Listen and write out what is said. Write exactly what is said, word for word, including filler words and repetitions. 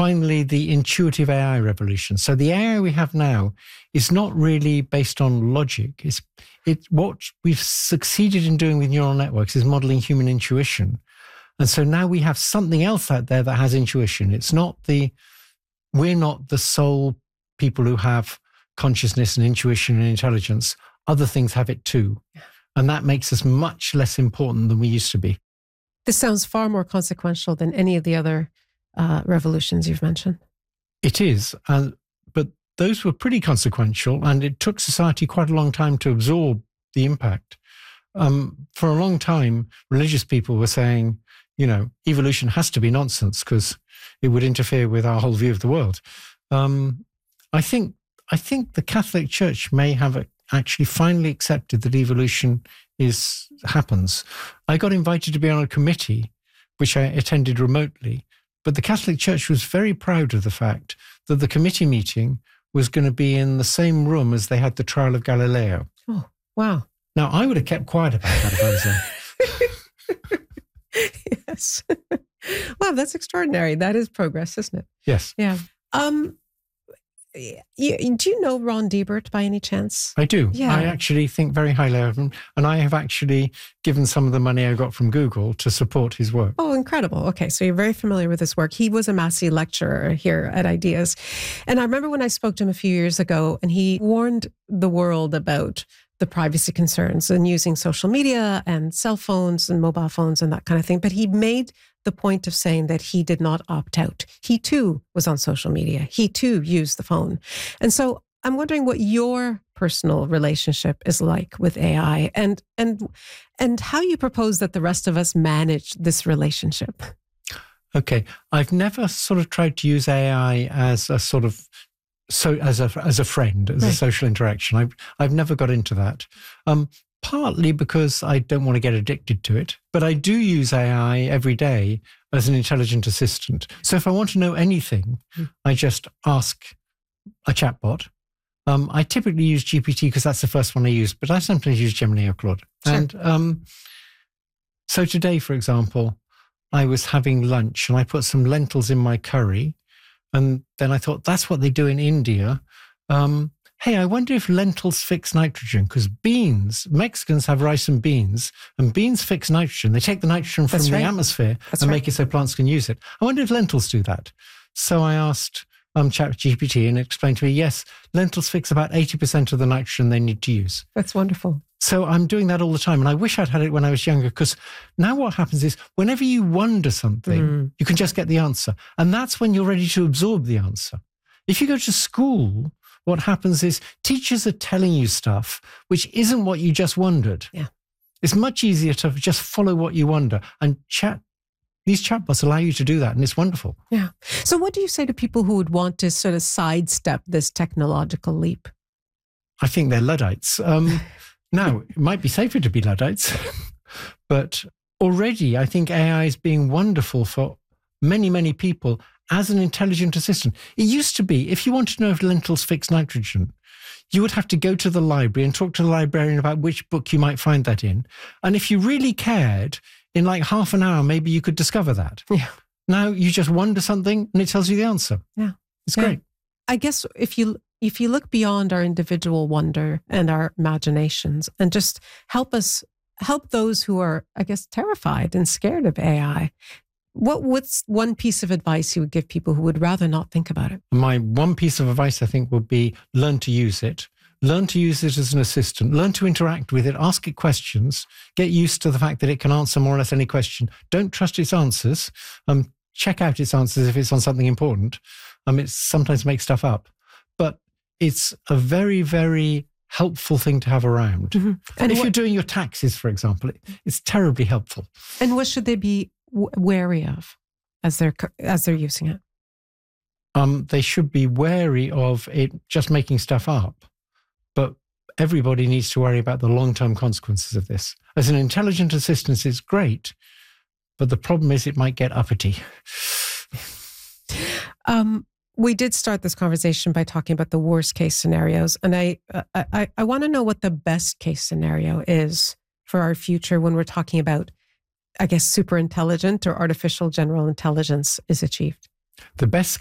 finally the intuitive A I revolution. So the A I we have now is not really based on logic. It's it what we've succeeded in doing with neural networks is modeling human intuition. And so now we have something else out there that has intuition. It's not the, we're not the sole people who have consciousness and intuition and intelligence. Other things have it too. And that makes us much less important than we used to be. This sounds far more consequential than any of the other uh, revolutions you've mentioned. It is. And, but those were pretty consequential, and it took society quite a long time to absorb the impact. Um, for a long time, religious people were saying, you know, evolution has to be nonsense because it would interfere with our whole view of the world. Um, I think I think the Catholic Church may have actually finally accepted that evolution is happens. I got invited to be on a committee, which I attended remotely, but the Catholic Church was very proud of the fact that the committee meeting was going to be in the same room as they had the trial of Galileo. Oh, wow. Now, I would have kept quiet about that if I was there. Yes. Wow, that's extraordinary. That is progress, isn't it? Yes. Yeah. Um, you, do you know Ron Deibert by any chance? I do. Yeah. I actually think very highly of him. And I have actually given some of the money I got from Google to support his work. Oh, incredible. Okay, so you're very familiar with his work. He was a Massey lecturer here at Ideas. And I remember when I spoke to him a few years ago, and he warned the world about the privacy concerns and using social media and cell phones and mobile phones and that kind of thing. But he made the point of saying that he did not opt out. He too was on social media. He too used the phone. And so I'm wondering what your personal relationship is like with A I and and and how you propose that the rest of us manage this relationship. Okay. I've never sort of tried to use A I as a sort of So as a as a friend, as right. a social interaction, I've I've never got into that. Um, partly because I don't want to get addicted to it, but I do use A I every day as an intelligent assistant. So if I want to know anything, mm. I just ask a chatbot. Um, I typically use G P T because that's the first one I use, but I sometimes use Gemini or Claude. Sure. And um, so today, for example, I was having lunch and I put some lentils in my curry. And then I thought, that's what they do in India. Um, hey, I wonder if lentils fix nitrogen, because beans, Mexicans have rice and beans, and beans fix nitrogen. They take the nitrogen from that's the right. atmosphere that's and right. make it so plants can use it. I wonder if lentils do that. So I asked um, ChatGPT, and it explained to me, yes, lentils fix about eighty percent of the nitrogen they need to use. That's wonderful. So I'm doing that all the time. And I wish I'd had it when I was younger, because now what happens is whenever you wonder something, mm. you can just get the answer. And that's when you're ready to absorb the answer. If you go to school, what happens is teachers are telling you stuff which isn't what you just wondered. Yeah. It's much easier to just follow what you wonder. And chat, these chatbots allow you to do that. And it's wonderful. Yeah. So what do you say to people who would want to sort of sidestep this technological leap? I think they're Luddites. Um, Now, it might be safer to be Luddites, but already I think A I is being wonderful for many, many people as an intelligent assistant. It used to be, if you wanted to know if lentils fix nitrogen, you would have to go to the library and talk to the librarian about which book you might find that in. And if you really cared, in like half an hour, maybe you could discover that. Yeah. Now you just wonder something and it tells you the answer. Yeah. It's yeah. great. I guess if you... If you look beyond our individual wonder and our imaginations and just help us, help those who are, I guess, terrified and scared of A I, what what's one piece of advice you would give people who would rather not think about it? My one piece of advice, I think, would be learn to use it. Learn to use it as an assistant. Learn to interact with it. Ask it questions. Get used to the fact that it can answer more or less any question. Don't trust its answers. Um, check out its answers if it's on something important. Um, it sometimes makes stuff up. But it's a very, very helpful thing to have around. Mm-hmm. And, and if what, you're doing your taxes, for example, it, it's terribly helpful. And what should they be w- wary of as they're as they're using it? Um, they should be wary of it just making stuff up. But everybody needs to worry about the long-term consequences of this. As an intelligent assistant, it's great, but the problem is it might get uppity. um. We did start this conversation by talking about the worst case scenarios. And I I, I want to know what the best case scenario is for our future when we're talking about, I guess, super intelligent or artificial general intelligence is achieved. The best